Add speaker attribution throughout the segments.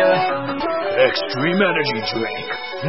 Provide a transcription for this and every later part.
Speaker 1: Extreme Energy Drink.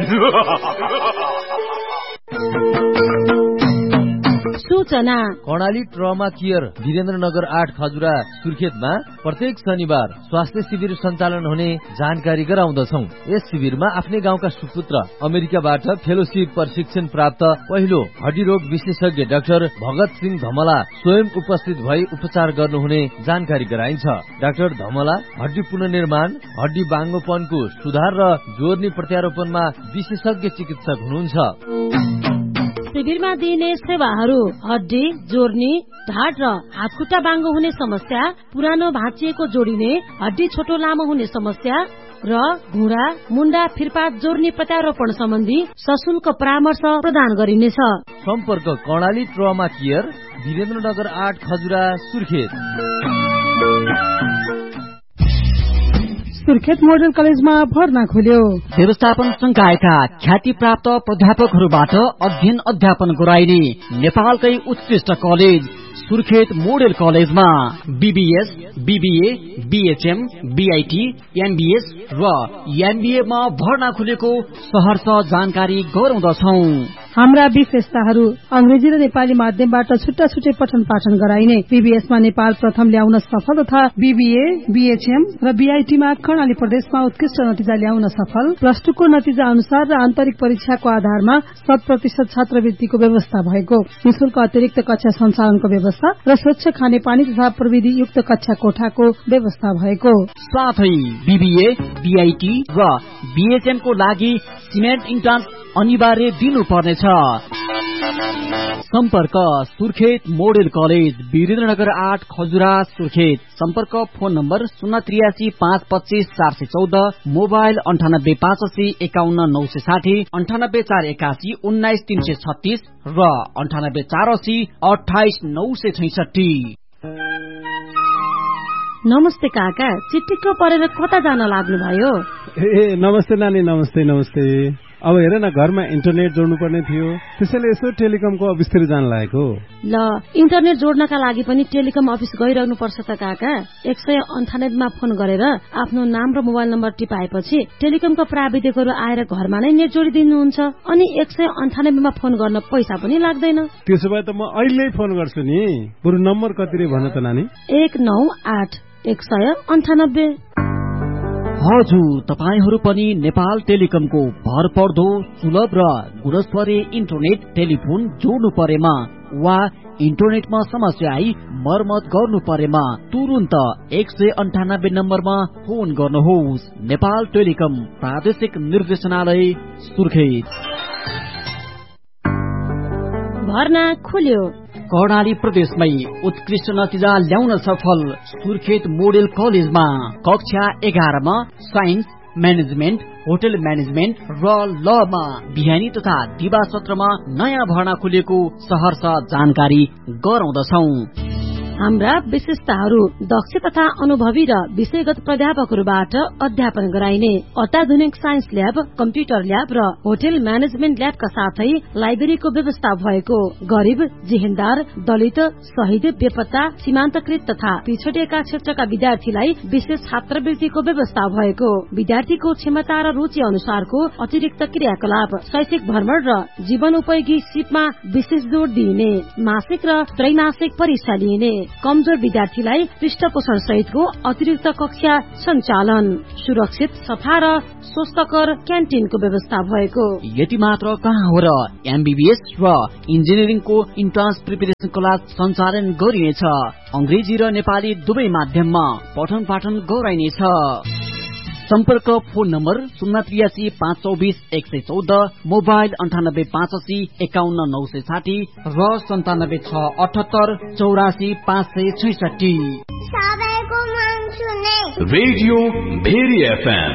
Speaker 2: सूचना
Speaker 3: Karnali trauma care Birendranagar 8 Khajura सुर्खेतमा प्रत्येक शनिबार स्वास्थ्य शिविर सञ्चालन हुने जानकारी गराउँदछौ। यस शिविरमा आफ्नै गाउँका सुपुत्र अमेरिकाबाट फेलोशिप प्रशिक्षण प्राप्त पहिलो हड्डी रोग विशेषज्ञ डाक्टर भगत सिंह धमला स्वयं उपस्थित भई उपचार गर्नुहुने जानकारी गराइन्छ। डाक्टर धमला हड्डी पुनर्निर्माण, हड्डी बाङ्गोपनको सुधार र जोर्नी प्रत्यारोपणमा विशेषज्ञ चिकित्सक हुनुहुन्छ।
Speaker 2: शिविरमा दिइने सेवाहरू हड्डी जोर्नी, ढाड र हातखुट्टा बाङ्गो हुने समस्या, पुरानो भाँचिएको जोडिने, हड्डी छोटो लामो हुने समस्या र घुँडा, मुन्डा, फिर्पात जोर्नी प्रत्यारोपण सम्बन्धी सशुल्क परामर्श प्रदान गरिनेछ।
Speaker 3: सम्पर्क Karnali trauma care Birendranagar 8 Khajura Surkhet.
Speaker 4: Surkhet model कलेजमा भर्ना खुल्यो।
Speaker 5: व्यवस्थापन संकायका ख्याति प्राप्त प्राध्यापकहरूबाट अध्ययन अध्यापन गराइने नेपालकै उत्कृष्ट कलेज सुर्खेत मोडल कलेजमा BBS, BBA, BHM, BIT, MBS र एमबीए मा भर्ना खुलेको सहर्ष जानकारी गराउँदछौ।
Speaker 4: हाम्रा विशेषताहरू अंग्रेजी र नेपाली माध्यमबाट छुट्टा छुट्टै पठन पाठन गराइने, बीबीएसमा नेपाल प्रथम ल्याउन सफल तथा बीबीए, बीएचएम र बीआईटीमा कर्णाली प्रदेशमा उत्कृष्ट नतिजा ल्याउन सफल, प्लस 2 को नतिजा अनुसार र आन्तरिक परीक्षाको आधारमा 100% छात्रवृत्तिको व्यवस्था भएको, निशुल्क अतिरिक्त कक्षा सञ्चालनको व्यवस्था र स्वच्छ खानेपानी तथा प्रविधि युक्त कक्षा कोठाको व्यवस्था भएको
Speaker 5: साथै बीबीए, बीआईटी र बीएचएम को लागि सिमेन्ट इन्ट्रान्स अनिवार्य दिनुपर्नेछ। सम्पर्क सुर्खेत मोडल कलेज वीरेन्द्रनगर 8 खजुरा सुर्खेत। सम्पर्क फोन नम्बर 083 525 414, मोबाइल 98 580 51 960, 98 481 19 336 र 98 480 28 966।
Speaker 2: नमस्ते काका, चिटिक्क परेर कता जान लाग्नु भयो?
Speaker 6: नमस्ते नानी, नमस्ते नमस्ते। अब हेर न, घरमा इन्टरनेट जोड्नु पर्ने थियो, त्यसैले यसो टेलिकमको अफिसतिर जान लागेको।
Speaker 2: ल, इन्टरनेट जोड्नका लागि पनि टेलिकम अफिस गइरहनु पर्छ त काका। 198 मा फोन गरेर आफ्नो नाम र मोबाइल नम्बर टिपाएपछि टेलिकमका प्राविधिकहरू आएर घरमा नै नेट जोडिदिनुहुन्छ। अनि 198 मा फोन गर्न पैसा पनि लाग्दैन।
Speaker 6: त्यसो भए त म अहिले फोन गर्छु नि। बरु नम्बर कति रे भन त नानी?
Speaker 2: 198 198।
Speaker 5: हजुर, तपाईहरू पनि नेपाल टेलिकमको भर पर्दो सुलभ र गुणस्तरीय इन्टरनेट टेलिफोन जोड्नु परेमा वा इन्टरनेटमा समस्या आई मर्मत गर्नु परेमा तुरुन्त 198 नम्बरमा फोन गर्नुहोस्। नेपाल टेलिकम प्रादेशिक निर्देशनालय सुर्खेत।
Speaker 2: भर्ना खुल्यो।
Speaker 5: कर्णाली प्रदेशमै उत्कृष्ट नतिजा ल्याउन सफल सुर्खेत मोडल कलेजमा कक्षा 11 मा साइन्स, म्यानेजमेन्ट, होटल म्यानेजमेन्ट र लमा बिहानी तथा दिवा सत्रमा नयाँ भर्ना खुलेको सहर्ष जानकारी गराउँदछौ।
Speaker 2: हाम्रा विशेषताहरू दक्ष तथा अनुभवी र विषयगत प्राध्यापकहरूबाट अध्यापन गराइने अत्याधुनिक साइन्स ल्याब, कम्प्युटर ल्याब र होटल म्यानेजमेन्ट ल्याबका साथै लाइब्रेरीको व्यवस्था भएको, गरिब, जिहेन्दार, दलित, शहीद, बेपत्ता, सीमान्तकृत तथा पिछडिएका क्षेत्रका विद्यार्थीलाई विशेष छात्रवृत्तिको व्यवस्था भएको, विद्यार्थीको क्षमता र रुचि अनुसारको अतिरिक्त क्रियाकलाप, शैक्षिक भ्रमण र जीवनोपयोगी सिपमा विशेष जोड़ दिइने, मासिक र त्रैमासिक परीक्षा लिइने, कमजोर विद्यार्थीलाई पृष्ठपोषण सहितको अतिरिक्त कक्षा सञ्चालन, सुरक्षित, सफा र स्वस्थकर क्यान्टिनको व्यवस्था भएको।
Speaker 5: यति मात्र कहाँ हो र एमबीबीएस र इन्जिनियरिङको इन्ट्रान्स प्रिपरेसन क्लास सञ्चालन गरिनेछ। अंग्रेजी र नेपाली दुवै माध्यममा पठन पाठन गराइनेछ। सम्पर्क फोन नम्बर 083 524 114, मोबाइल 98 580 51 960 र 97 678 84 566।
Speaker 7: सबैको मन सुने
Speaker 1: रेडियो भेरी एफएम।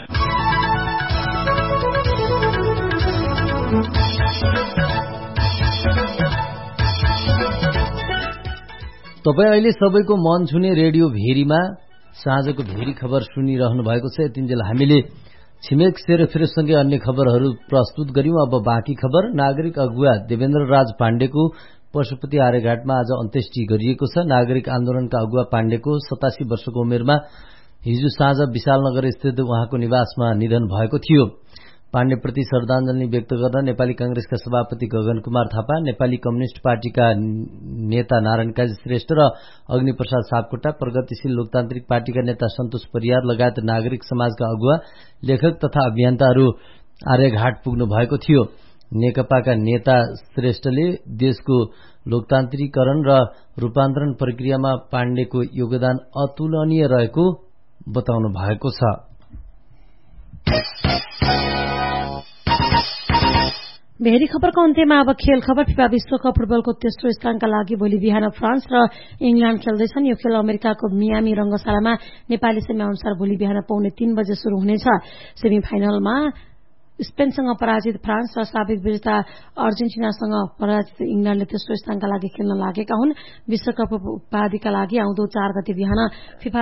Speaker 3: तपाईँ अहिले सबैको मन छुने रेडियो भेरीमा साँझको भेरी खबर सुनिरहनु भएको छ। यतिन्जेल हामीले छिमेक सेरोफेरोसँगै अन्य खबरहरू प्रस्तुत गर्यौं। अब बाँकी खबर। नागरिक अगुवा देवेन्द्र राज पाण्डेको पशुपति आर्यघाटमा आज अन्त्येष्टि गरिएको छ। नागरिक आन्दोलनका अगुवा पाण्डेको 87 वर्षको उमेरमा हिजो साँझ विशालनगर स्थित उहाँको निवासमा निधन भएको थियो। पाण्डेप्रति श्रद्धाञ्जली व्यक्त गर्न नेपाली कांग्रेसका सभापति गगन कुमार थापा, नेपाली कम्युनिष्ट पार्टीका नेता नारायण काजी श्रेष्ठ र अग्निप्रसाद सापकोटा, प्रगतिशील लोकतान्त्रिक पार्टीका नेता सन्तोष परियार लगायत नागरिक समाजका अगुवा, लेखक तथा अभियन्ताहरू आर्यघाट पुग्नु भएको थियो। नेकपाका नेता श्रेष्ठले देशको लोकतान्त्रिकरण र रूपान्तरण प्रक्रियामा पाण्डेको योगदान अतुलनीय रहेको बताउनु भएको छ।
Speaker 2: भेरी खबरको अन्त्यमा अब खेल खबर। फिफा विश्वकप फुटबलको तेस्रो स्थानका लागि भोलि बिहान फ्रान्स र इंग्ल्याण्ड खेल्दैछन्। यो खेल अमेरिकाको मियामी रंगशालामा नेपाली समय अनुसार भोलि बिहान 3:15 बजे शुरू हुनेछ। सेमी फाइनलमा स्पेनसँग पराजित फ्रान्स र साबिक विजेता अर्जेन्टिनासँग पराजित इंग्ल्याण्डले तेस्रो स्थानका लागि खेल्न लागेका हुन्। विश्वकप उपाधिका लागि आउँदो 4 गते बिहान फिफा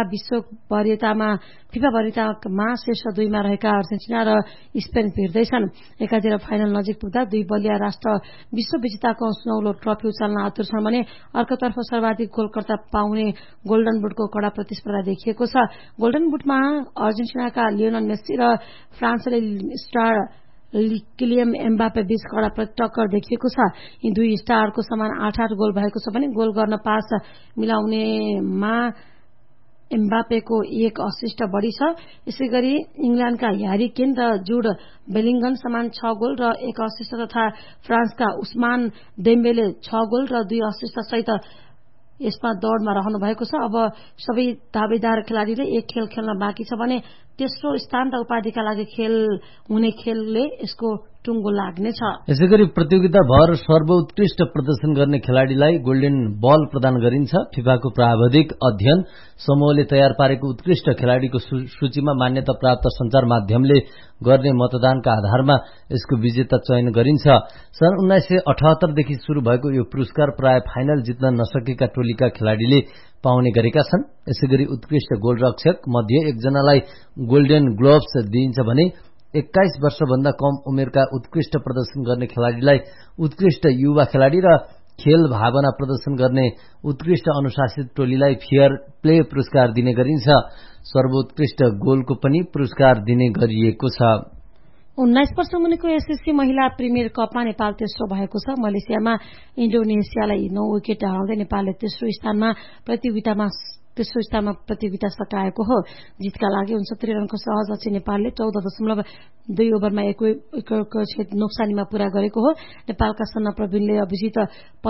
Speaker 2: वरियतामा शीर्ष 2 मा रहेका अर्जेन्टिना र स्पेन भिड्दैछन्। एकातिर फाइनल नजिक पुग्दा दुई बलिया राष्ट्र विश्व विजेताको सुनौलो ट्रफी उचाल्न आतुर छन् भने अर्कोतर्फ सर्वाधिक गोलकर्ता पाउने गोल्डन बुटको कड़ा प्रतिस्पर्धा देखिएको छ। गोल्डन बुटमा अर्जेन्टिनाका लियोनल मेस्सी र फ्रान्सले स्टार किलियन एम्बापे बीच कड़ा टक्कर देखिएको छ। यी दुई स्टारको समान 8-8 गोल भएको छ भने गोल गर्न पास मिलाउनेमा एम्बापेको 1 असिस्ट बढ़ी छ। यसैगरी इंग्ल्याण्डका ह्यारी केन र जुड बेलिंगम समान 6 गोल र 1 असिस्ट तथा फ्रान्सका उस्मान डेम्बेले 6 गोल र 2 असिस्ट सहित यसमा दौड़मा रहनु भएको छ। अब सबै दावेदार खेलाड़ीले एक खेल खेल्न बाँकी छ भने तेस्रो स्थान र उपाधिका लागि हुने खेलले यसको टुङ्गो लाग्नेछ।
Speaker 3: यसैगरी प्रतियोगिता भर सर्वोत्कृष्ट प्रदर्शन गर्ने खेलाड़ीलाई गोल्डन बल प्रदान गरिन्छ। फिफाको प्राविधिक अध्ययन समूहले तयार पारेको उत्कृष्ट खेलाड़ीको सूचीमा मान्यता प्राप्त सञ्चार माध्यमले गर्ने मतदानका आधारमा यसको विजेता चयन गरिन्छ। सन् 1978 देखि शुरू भएको यो पुरस्कार प्राय फाइनल जित्न नसकेका टोलीका खेलाड़ीले पाउने गरेका छन्। यसैगरी उत्कृष्ट गोलरक्षक मध्ये एकजनालाई गोल्डन ग्लोभ्स दिइन्छ भने 21 वर्षभन्दा कम उमेरका उत्कृष्ट प्रदर्शन गर्ने खेलाड़ीलाई उत्कृष्ट युवा खेलाड़ी र खेल भावना प्रदर्शन गर्ने उत्कृष्ट अनुशासित टोलीलाई फेयर प्ले पुरस्कार दिने गरिन्छ। सर्वोत्कृष्ट गोलको पनि पुरस्कार दिने गरिएको छ।
Speaker 2: 19 वर्ष मुनिको एसएससी महिला प्रिमियर कपमा नेपाल तेस्रो भएको छ। मलेसियामा इन्डोनेसियालाई 9 विकेट हराउँदै नेपालले तेस्रो स्थानमा प्रतियोगिता सकाएको हो। जितका लागि 69 रनको सहज अझै नेपालले 14.2 ओभरमा 1 विकेटको नोक्सानीमा पूरा गरेको हो। नेपालका सन्ना प्रवीणले अभिजित